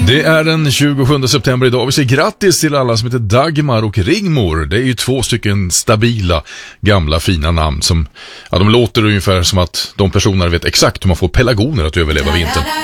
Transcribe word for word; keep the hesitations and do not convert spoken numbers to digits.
Det är den tjugosjunde september idag. Vi säger grattis till alla som heter Dagmar och Rigmor. Det är ju två stycken stabila, gamla, fina namn som, ja, de låter ungefär som att de personerna vet exakt hur man får pelargoner att överleva vintern.